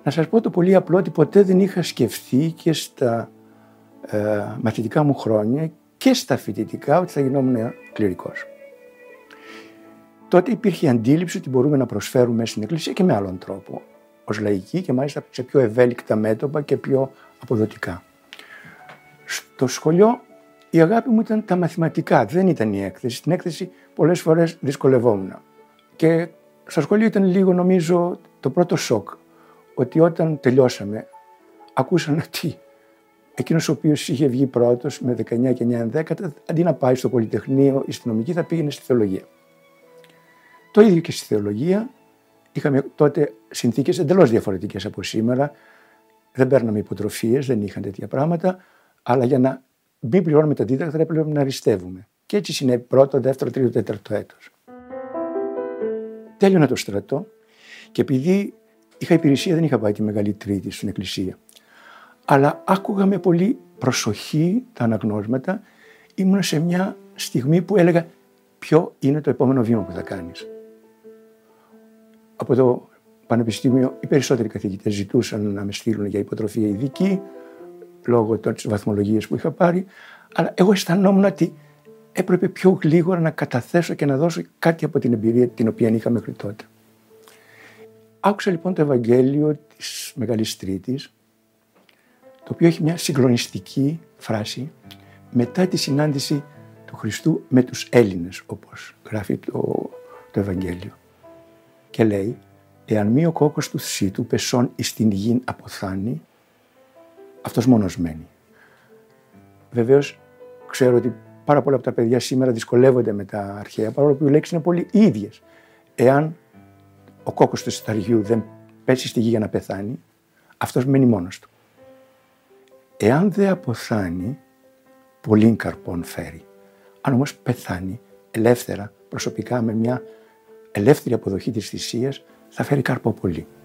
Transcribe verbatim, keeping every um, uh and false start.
Να σας πω το πολύ απλό ότι ποτέ δεν είχα σκεφτεί και στα ε, μαθητικά μου χρόνια και στα φοιτητικά ότι θα γινόμουν κληρικός. Τότε υπήρχε η αντίληψη ότι μπορούμε να προσφέρουμε στην Εκκλησία και με άλλον τρόπο, ως λαϊκοί και μάλιστα σε πιο ευέλικτα μέτωπα και πιο αποδοτικά. Στο σχολείο η αγάπη μου ήταν τα μαθηματικά, δεν ήταν η έκθεση. Στην έκθεση πολλές φορές δυσκολευόμουν. Και στο σχολείο ήταν λίγο, νομίζω, το πρώτο σοκ, ότι όταν τελειώσαμε ακούσαν ότι εκείνος ο οποίος είχε βγει πρώτος με δεκαεννιά και εννιά ενδέκατα, αντί να πάει στο Πολυτεχνείο ή στη νομική, θα πήγαινε στη θεολογία. Το ίδιο και στη θεολογία. Είχαμε τότε συνθήκες εντελώς διαφορετικές από σήμερα. Δεν παίρναμε υποτροφίες, δεν είχαν τέτοια πράγματα, αλλά για να μην πληρώνουμε τα δίδακτρα έπρεπε να αριστεύουμε. Και έτσι συνέβη πρώτο, δεύτερο, τρίτο, τέταρτο έτος. Τέλειωνα το στρατό και επειδή είχα υπηρεσία, δεν είχα πάει τη Μεγάλη Τρίτη στην εκκλησία. Αλλά άκουγα με πολύ προσοχή τα αναγνώσματα. Ήμουν σε μια στιγμή που έλεγα ποιο είναι το επόμενο βήμα που θα κάνεις. Από το πανεπιστήμιο οι περισσότεροι καθηγητές ζητούσαν να με στείλουν για υποτροφία ειδική, λόγω της βαθμολογίας που είχα πάρει, αλλά εγώ αισθανόμουν ότι έπρεπε πιο γλίγορα να καταθέσω και να δώσω κάτι από την εμπειρία την οποία είχα μέχρι τότε. Άκουσα λοιπόν το Ευαγγέλιο της Μεγάλης Τρίτης, το οποίο έχει μια συγκλονιστική φράση μετά τη συνάντηση του Χριστού με τους Έλληνες, όπως γράφει το, το Ευαγγέλιο. Και λέει, εάν μη ο κόκκος του θυσίτου πεσών εις την γην αποθάνει, αυτός μόνος μένει. Βεβαίως, ξέρω ότι πάρα πολλά από τα παιδιά σήμερα δυσκολεύονται με τα αρχαία, παρόλο που οι λέξεις είναι πολύ ίδιες. Εάν ο κόκκος του σιταριού δεν πέσει στη γη για να πεθάνει, αυτός μένει μόνος του. Εάν δεν αποθάνει, πολλήν καρπών φέρει. Αν όμως πεθάνει ελεύθερα, προσωπικά, με μια ελεύθερη αποδοχή της θυσίας, θα φέρει καρπό πολύ.